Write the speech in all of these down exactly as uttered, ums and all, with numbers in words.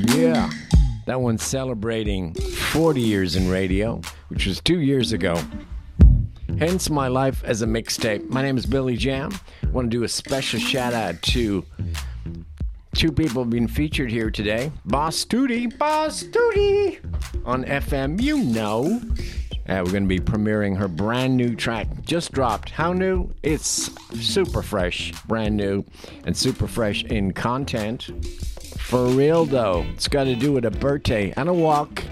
Yeah, that one's celebrating forty years in radio, which was two years ago. Hence my life as a mixtape. My name is Billy Jam. I want to do a special shout out to two people being featured here today. Boss Tootie, Boss Tootie on F M, you know. Uh, we're going to be premiering her brand new track. Just dropped. How new? It's super fresh, brand new, and super fresh in content. For real, though. It's got to do with a birthday and a walk.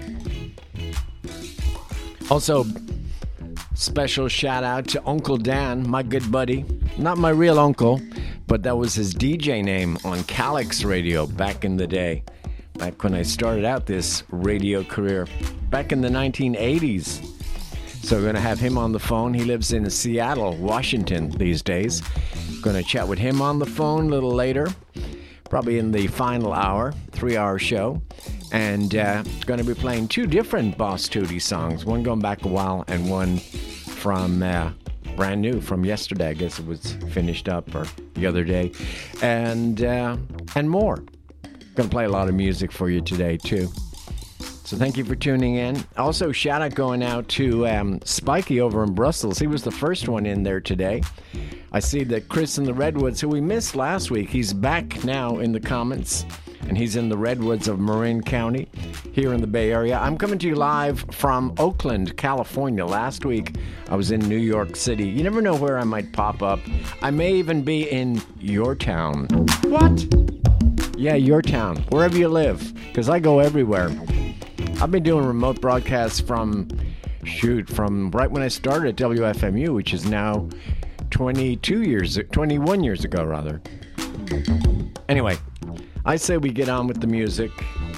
Also, special shout out to Uncle Dan, my good buddy. Not my real uncle, but that was his D J name on Calyx Radio back in the day. Back when I started out this radio career. Back in the nineteen eighties. So we're going to have him on the phone. He lives in Seattle, Washington these days. Going to chat with him on the phone a little later. Probably in the final hour, three-hour show. And uh, going to be playing two different Boss Tootie songs. One going back a while and one from uh, brand new from yesterday. I guess it was finished up or the other day. And, uh, and more. Going to play a lot of music for you today, too. So thank you for tuning in. Also, shout out going out to um, Spiky over in Brussels. He was the first one in there today. I see that Chris in the Redwoods, who we missed last week, he's back now in the comments. And he's in the Redwoods of Marin County here in the Bay Area. I'm coming to you live from Oakland, California. Last week, I was in New York City. You never know where I might pop up. I may even be in your town. What? Yeah, your town. Wherever you live. Because I go everywhere. I've been doing remote broadcasts from, shoot, from right when I started at W F M U, which is now twenty-two years, twenty-one years ago, rather. Anyway, I say we get on with the music.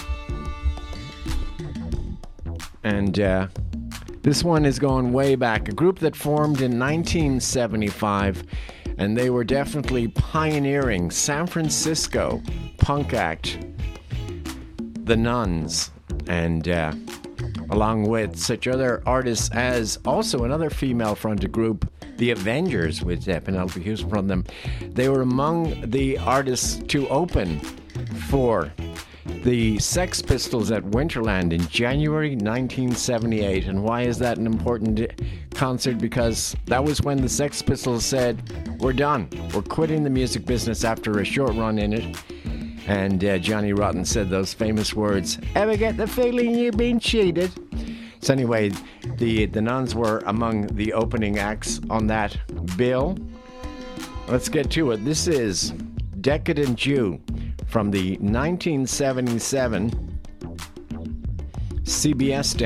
And uh, this one is going way back. A group that formed in nineteen seventy-five, and they were definitely pioneering San Francisco punk act, The Nuns. And uh, along with such other artists as also another female-fronted group, The Avengers, with uh, Penelope Hughes from them. They were among the artists to open for the Sex Pistols at Winterland in January nineteen seventy-eight. And why is that an important concert? Because that was when the Sex Pistols said, we're done. We're quitting the music business after a short run in it. And uh, Johnny Rotten said those famous words, ever get the feeling you've been cheated? So anyway, the, the Nuns were among the opening acts on that bill. Let's get to it. This is Decadent Jew from the nineteen seventy-seven C B S